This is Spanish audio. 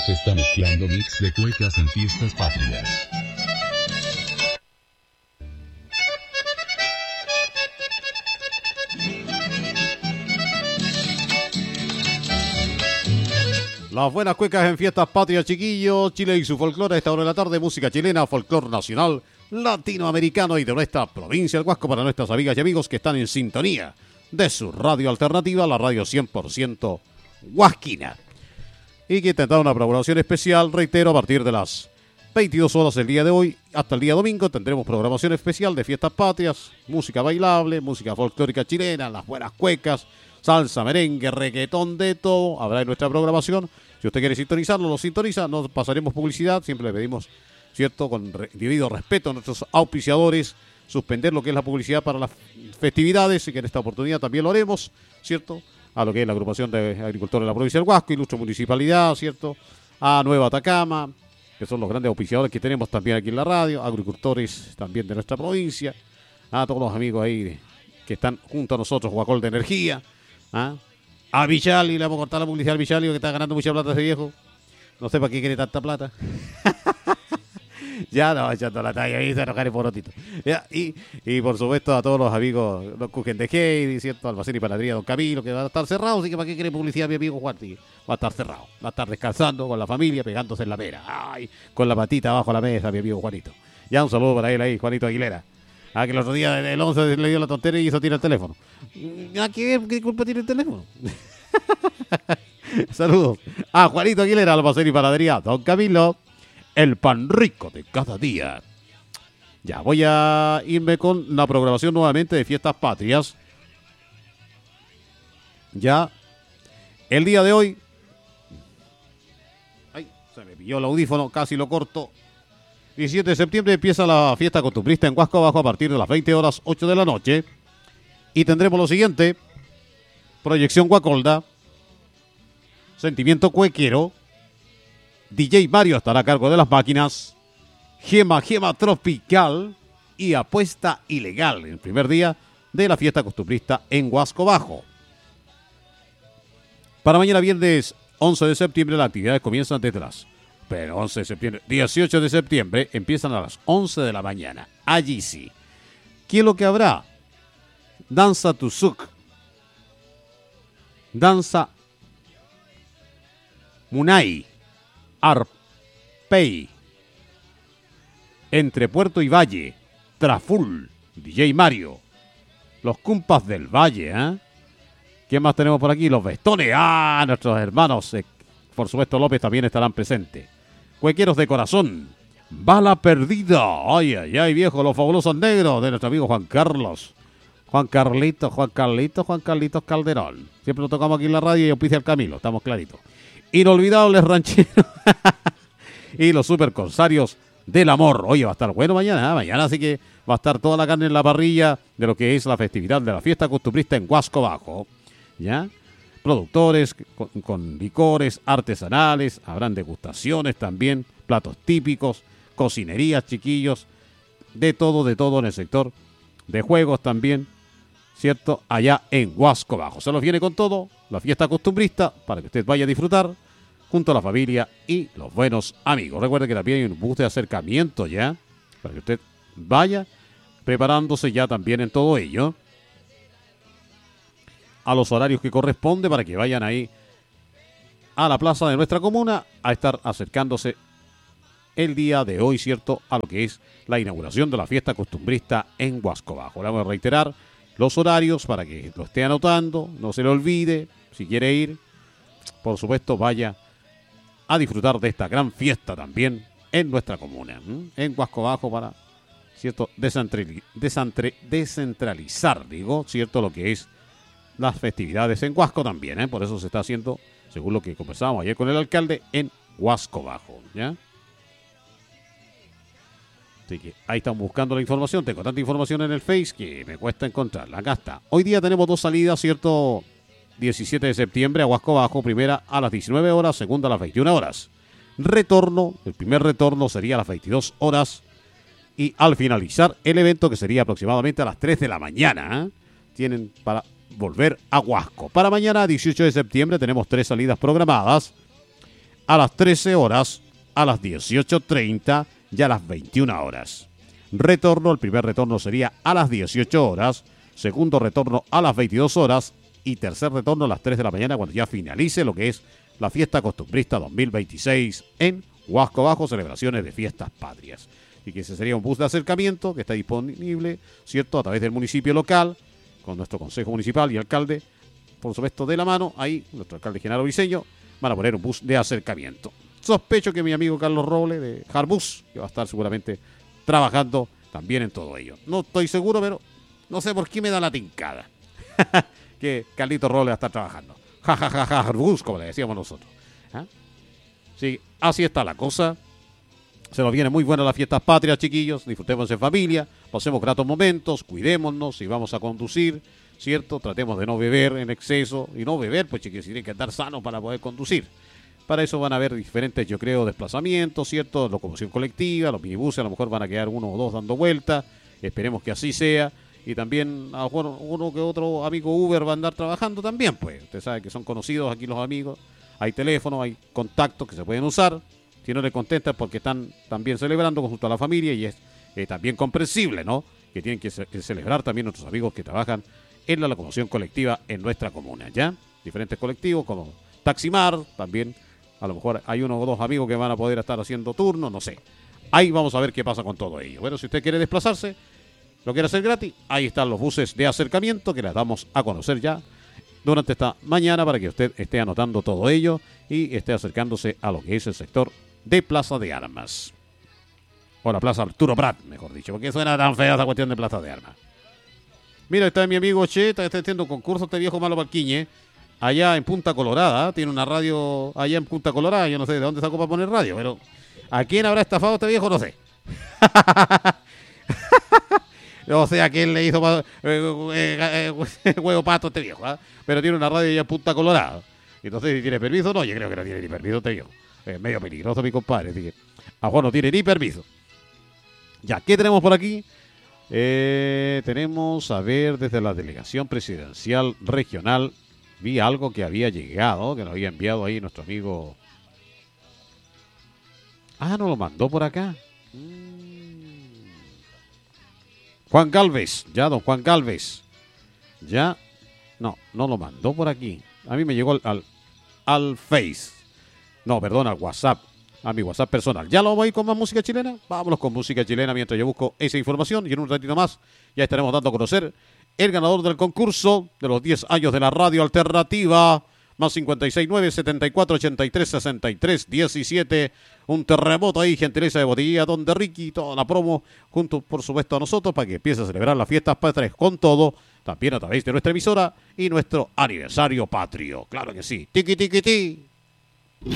se está mezclando mix de cuecas en fiestas patrias. Las buenas cuecas en fiestas patrias, chiquillos. Chile y su folclore a esta hora de la tarde. Música chilena, folclore nacional, latinoamericano y de nuestra provincia del Huasco para nuestras amigas y amigos que están en sintonía de su radio alternativa, la radio 100% huasquina. Y que tendrá una programación especial, reitero, a partir de las 22 horas del día de hoy hasta el día domingo tendremos programación especial de fiestas patrias, música bailable, música folclórica chilena, las buenas cuecas, salsa, merengue, reggaetón, de todo habrá en nuestra programación. Si usted quiere sintonizarlo, lo sintoniza, no pasaremos publicidad, siempre le pedimos, cierto, con debido respeto a nuestros auspiciadores, suspender lo que es la publicidad para las festividades, y que en esta oportunidad también lo haremos, cierto, a lo que es la agrupación de agricultores de la provincia del Huasco, Ilustre Municipalidad, cierto, a Nueva Atacama, que son los grandes auspiciadores que tenemos también aquí en la radio, agricultores también de nuestra provincia, a todos los amigos ahí que están junto a nosotros, Huacol de Energía, a Vichali, le vamos a cortar la publicidad al Vichali, que está ganando mucha plata ese viejo. No sé para qué quiere tanta plata. Ya no, echando la talla ahí, se enojaré por otito. Y por supuesto a todos los amigos, los Cujen de Heidi, ¿cierto? Almacén y Panadería Don Camilo, que va a estar cerrado, así que para qué quiere publicidad mi amigo Juan. Sí, va a estar cerrado, va a estar descansando con la familia, pegándose en la pera. Ay, con la patita abajo la mesa, mi amigo Juanito. Ya un saludo para él ahí, Juanito Aguilera. Que el otro día el 11 le dio la tontería y hizo tirar el teléfono. ¿Qué culpa tiene el teléfono? Saludos a Juanito Aguilera, Almacén y Panadería Don Camilo, el pan rico de cada día. Ya, voy a irme con la programación nuevamente de fiestas patrias. Ya, el día de hoy. Ay, se me pilló el audífono, casi lo corto. 17 de septiembre empieza la fiesta costumbrista en Huasco Bajo a partir de las 20 horas 8 de la noche. Y tendremos lo siguiente: proyección Guacolda, sentimiento cuequero, DJ Mario estará a cargo de las máquinas, Gema tropical y apuesta ilegal en el primer día de la fiesta costumbrista en Huasco Bajo. Para mañana viernes 11 de septiembre las actividades comienzan desde las 11 de septiembre, 18 de septiembre empiezan a las 11 de la mañana. Allí sí. ¿Qué es lo que habrá? Danza Tuzuk, danza Munay, Arpey, Entre Puerto y Valle, Traful, DJ Mario, los Cumpas del Valle, ¿Qué más tenemos por aquí? Los Vestones, nuestros hermanos, por supuesto López también estarán presentes. Cuequeros de Corazón, Bala Perdida, ay, viejo, los Fabulosos Negros de nuestro amigo Juan Carlos. Juan Carlitos Calderón. Siempre lo tocamos aquí en la radio y auspicia al Camilo, estamos claritos. Inolvidables Rancheros y los Super Corsarios del Amor. Oye, va a estar bueno mañana sí que va a estar toda la carne en la parrilla de lo que es la festividad de la fiesta costumbrista en Huasco Bajo. ¿Ya? Productores con licores artesanales, habrán degustaciones también, platos típicos, cocinerías, chiquillos, de todo en el sector de juegos también, ¿cierto? Allá en Huasco Bajo. Se los viene con todo, la fiesta costumbrista, para que usted vaya a disfrutar junto a la familia y los buenos amigos. Recuerde que también hay un bus de acercamiento ya, para que usted vaya preparándose ya también en todo ello, a los horarios que corresponde para que vayan ahí a la plaza de nuestra comuna a estar acercándose el día de hoy, ¿cierto?, a lo que es la inauguración de la fiesta costumbrista en Huasco Bajo. Le vamos a reiterar los horarios para que lo esté anotando, no se le olvide, si quiere ir, por supuesto, vaya a disfrutar de esta gran fiesta también en nuestra comuna, en Huasco Bajo, para, ¿cierto?, descentralizar, ¿cierto?, lo que es las festividades en Huasco también, por eso se está haciendo, según lo que conversábamos ayer con el alcalde, en Huasco Bajo, ¿ya? Así que ahí estamos buscando la información. Tengo tanta información en el Face que me cuesta encontrarla. Acá está. Hoy día tenemos dos salidas, ¿cierto? 17 de septiembre a Huasco Bajo. Primera a las 19 horas, segunda a las 21 horas. Retorno, el primer retorno sería a las 22 horas. Y al finalizar el evento, que sería aproximadamente a las 3 de la mañana, tienen para volver a Huasco. Para mañana, 18 de septiembre, tenemos tres salidas programadas. a las 13 horas, a las 18:30 y a las 21 horas. Retorno, el primer retorno sería a las 18 horas, segundo retorno a las 22 horas y tercer retorno a las 3 de la mañana cuando ya finalice lo que es la fiesta costumbrista 2026 en Huasco Bajo, celebraciones de fiestas patrias. Y que ese sería un bus de acercamiento que está disponible, ¿cierto?, a través del municipio local, con nuestro consejo municipal y alcalde, por supuesto, de la mano. Ahí, nuestro alcalde Genaro Briceño, van a poner un bus de acercamiento. Sospecho que mi amigo Carlos Robles de Harbus, que va a estar seguramente trabajando también en todo ello. No estoy seguro, pero no sé por qué me da la tincada que Carlito Robles va a estar trabajando. Ja, ja, ja, ja, Harbus, como le decíamos nosotros. ¿Ah? Sí, así está la cosa. Se nos viene muy buena las fiestas patrias, chiquillos. Disfrutemos en familia, pasemos gratos momentos, cuidémonos si vamos a conducir, ¿cierto? Tratemos de no beber en exceso. Y no beber, pues chiquillos, tienen que estar sanos para poder conducir. Para eso van a haber diferentes, yo creo, desplazamientos, ¿cierto? Locomoción colectiva, los minibuses a lo mejor van a quedar uno o dos dando vueltas. Esperemos que así sea. Y también, a lo mejor, uno que otro amigo Uber va a andar trabajando también, pues. Usted sabe que son conocidos aquí los amigos. Hay teléfonos, hay contactos que se pueden usar. Si no le contestan porque están también celebrando junto a la familia y es también comprensible, ¿no? Que tienen que celebrar también nuestros amigos que trabajan en la locomoción colectiva en nuestra comuna, ¿ya? Diferentes colectivos como Taximar, también a lo mejor hay uno o dos amigos que van a poder estar haciendo turno, no sé. Ahí vamos a ver qué pasa con todo ello. Bueno, si usted quiere desplazarse, lo quiere hacer gratis, ahí están los buses de acercamiento que les damos a conocer ya durante esta mañana para que usted esté anotando todo ello y esté acercándose a lo que es el sector de Plaza de Armas. O la Plaza Arturo Prat, mejor dicho, porque suena tan fea esa cuestión de Plaza de Armas. Mira, está mi amigo Che, está haciendo un concurso, este viejo malo Parquiñe, allá en Punta Colorada, tiene una radio allá en Punta Colorada, yo no sé de dónde sacó para poner radio, pero ¿a quién habrá estafado este viejo? No sé. No sé a quién le hizo huevo pato a este viejo, ¿eh? Pero tiene una radio allá en Punta Colorada. Entonces, si tiene permiso, no, yo creo que no tiene ni permiso este viejo. Es medio peligroso mi compadre, así que a Juan no tiene ni permiso. Ya, ¿qué tenemos por aquí? Tenemos, a ver, desde la delegación presidencial regional, vi algo que había llegado, que nos había enviado ahí nuestro amigo. Ah, nos lo mandó por acá. Juan Galvez, ya, don Juan Galvez. Ya, no lo mandó por aquí. A mí me llegó al Face. No, perdón, al WhatsApp. A mi WhatsApp personal. ¿Ya lo vamos a ir con más música chilena? Vámonos con música chilena mientras yo busco esa información. Y en un ratito más ya estaremos dando a conocer el ganador del concurso de los 10 años de la radio alternativa. Más 569-7483-63-17. Un terremoto ahí, gentileza de Botella, donde Ricky, toda la promo, junto por supuesto a nosotros, para que empiece a celebrar las fiestas patrias con todo. También a través de nuestra emisora y nuestro aniversario patrio. Claro que sí. Tiki, tiki, tiki.